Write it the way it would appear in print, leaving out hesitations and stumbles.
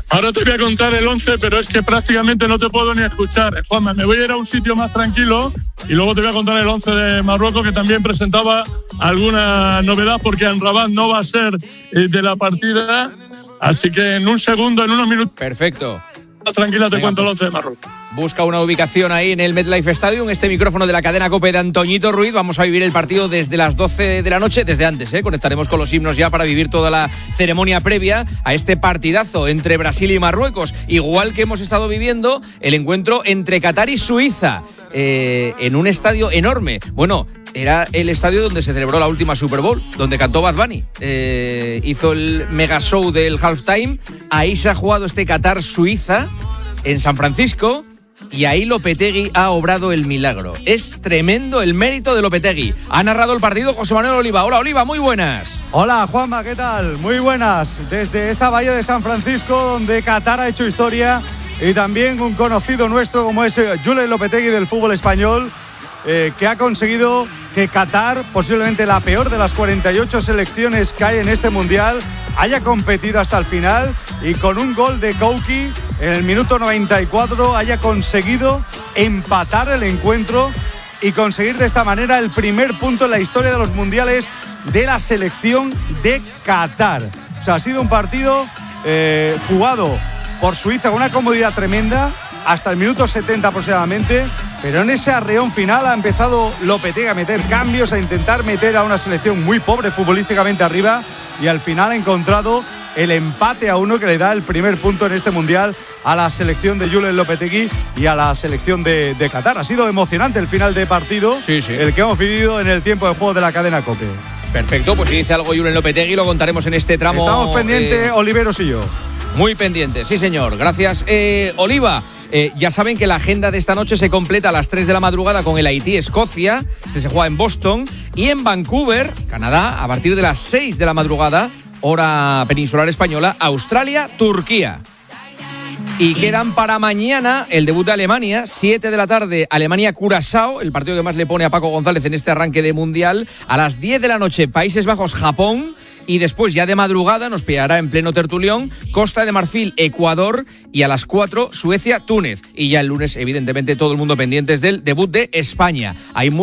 Ahora te voy a contar el 11, pero es que prácticamente no te puedo ni escuchar. Juanma, me voy a ir a un sitio más tranquilo y luego te voy a contar el 11 de Marruecos, que también presentaba alguna novedad, porque Amrabat no va a ser de la partida. Así que en un segundo, en unos minutos. Perfecto. Tranquila, te cuento el 11 de Marruecos. Busca una ubicación ahí en el MetLife Stadium, este micrófono de la cadena COPE de Antoñito Ruiz. Vamos a vivir el partido desde las 12 de la noche, desde antes, conectaremos con los himnos ya para vivir toda la ceremonia previa a este partidazo entre Brasil y Marruecos, igual que hemos estado viviendo el encuentro entre Qatar y Suiza, en un estadio enorme. Bueno, era el estadio donde se celebró la última Super Bowl, donde cantó Bad Bunny. Hizo el mega show del halftime. Ahí se ha jugado este Qatar-Suiza, en San Francisco, y ahí Lopetegui ha obrado el milagro. Es tremendo el mérito de Lopetegui. Ha narrado el partido José Manuel Oliva. Hola, Oliva, muy buenas. Hola, Juanma, ¿qué tal? Muy buenas. Desde esta bahía de San Francisco, donde Qatar ha hecho historia, y también un conocido nuestro como es Julen Lopetegui del fútbol español, que ha conseguido que Qatar, posiblemente la peor de las 48 selecciones que hay en este mundial, haya competido hasta el final y con un gol de Kouki en el minuto 94 haya conseguido empatar el encuentro y conseguir de esta manera el primer punto en la historia de los mundiales de la selección de Qatar. O sea, ha sido un partido jugado por Suiza con una comodidad tremenda hasta el minuto 70 aproximadamente, pero en ese arreón final ha empezado Lopetegui a meter cambios, a intentar meter a una selección muy pobre futbolísticamente arriba, y al final ha encontrado el empate a 1 que le da el primer punto en este mundial a la selección de Julen Lopetegui y a la selección de Qatar. Ha sido emocionante el final de partido, sí. El que hemos vivido en el tiempo de juego de la cadena COPE. Perfecto, pues si dice algo Julen Lopetegui lo contaremos en este tramo. Estamos pendientes, Oliveros y yo. Muy pendientes, sí señor. Gracias, Oliva. Ya saben que la agenda de esta noche se completa a las 3 de la madrugada con el Haití-Escocia. Este se juega en Boston. Y en Vancouver, Canadá, a partir de las 6 de la madrugada, hora peninsular española, Australia-Turquía. Y quedan para mañana el debut de Alemania, 7 de la tarde, Alemania-Curazao, el partido que más le pone a Paco González en este arranque de Mundial. A las 10 de la noche, Países Bajos-Japón. Y después, ya de madrugada, nos pillará en pleno tertulión Costa de Marfil, Ecuador, y a las 4, Suecia, Túnez. Y ya el lunes, evidentemente, todo el mundo pendientes del debut de España. Hay